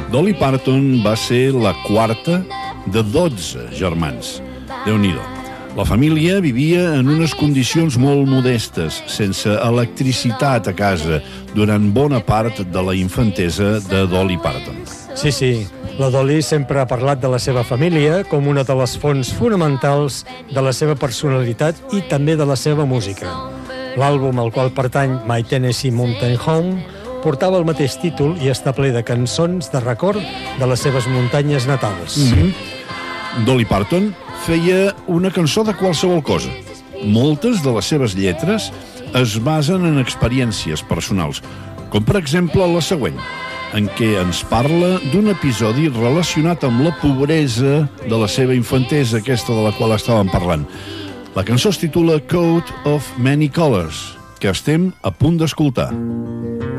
Dolly Parton va ser la quarta de 12 germans. Déu-n'hi-do. La família vivia en unes condicions molt modestes, sense electricitat a casa, durant bona part de la infantesa de Dolly Parton. Sí, la Dolly sempre ha parlat de la seva família com una de les fonts fonamentals de la seva personalitat i també de la seva música. L'àlbum al qual pertany My Tennessee Mountain Home portava el mateix títol i està ple de cançons de record de les seves muntanyes natals. Dolly Parton feia una cançó de qualsevol cosa. Moltes de les seves lletres es basen en experiències personals, com per exemple la següent, en què ens parla d'un episodi relacionat amb la pobresa de la seva infantesa, aquesta de la qual estàvem parlant. La cançó es titula Coat of Many Colors, que estem a punt d'escoltar.